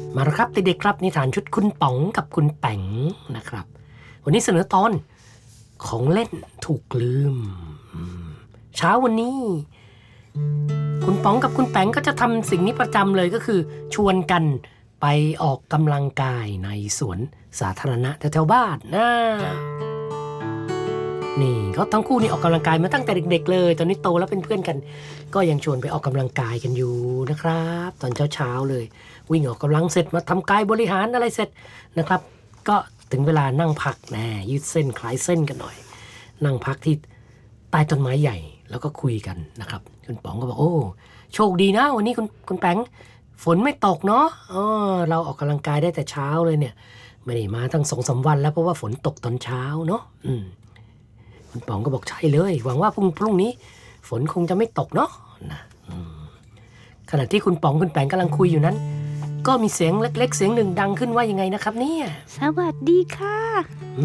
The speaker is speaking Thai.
มาแล้วครับเด็กๆครับนิทานชุดคุณป๋องกับคุณแป๋งนะครับวันนี้เสนอตอนของเล่นถูกลืมเช้าวันนี้คุณป๋องกับคุณแป๋งก็จะทำสิ่งนี้ประจำเลยก็คือชวนกันไปออกกำลังกายในสวนสาธารณะแถวๆบ้านนี่เขาทั้งคู่นี่ออกกำลังกายมาตั้งแต่เด็กๆเลยตอนนี้โตแล้วเป็นเพื่อนกันก็ยังชวนไปออกกำลังกายกันอยู่นะครับตอนเช้าๆเลยวิ่งออกกำลังเสร็จมาทำกายบริหารอะไรเสร็จนะครับก็ถึงเวลานั่งพักยืดเส้นคลายเส้นกันหน่อยนั่งพักที่ใต้ต้นไม้ใหญ่แล้วก็คุยกันนะครับคุณป๋องก็บอกโอ้โชคดีนะวันนี้คุณแป๋งฝนไม่ตกเนาะเราออกกำลังกายได้แต่เช้าเลยเนี่ยไม่ได้มาตั้ง2-3 วันแล้วเพราะว่าฝนตกตอนเช้าเนาะคุณป๋องก็บอกใช่เลยหวังว่าพรุ่งนี้ฝนคงจะไม่ตกเนาะนะขณะที่คุณป๋องคุณแป๋งกำลังคุยอยู่นั้นก็มีเสียงเล็กๆเสียงหนึ่งดังขึ้นว่ายังไงนะครับเนี่ยสวัสดีค่ะ